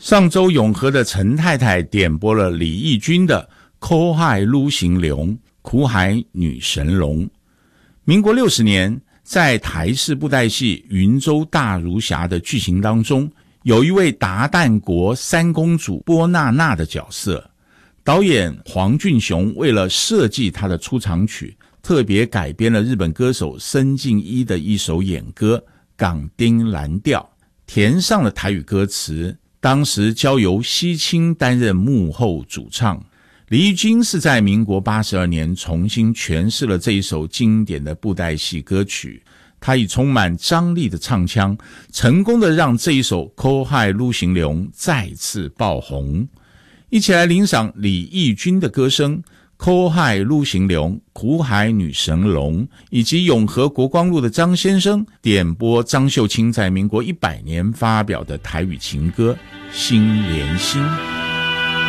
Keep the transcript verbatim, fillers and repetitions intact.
上周永和的陈太太点播了李翊君的苦海愈行龙，苦海女神龙。民国六十年，在台视布袋戏云州大儒侠的剧情当中，有一位达旦国三公主波娜娜的角色，导演黄俊雄为了设计她的出场曲，特别改编了日本歌手森进一的一首演歌《港町蓝调》，填上了台语歌词，当时交由西青担任幕后主唱。李翊君是在民国八十二年重新诠释了这一首经典的布袋戏歌曲，他以充满张力的唱腔，成功的让这一首苦海愈行龙再次爆红。一起来领赏李翊君的歌声苦海愈行龙，苦海女神龙，以及永和国光路的张先生点播张秀清在民国一百年发表的台语情歌《心连心》。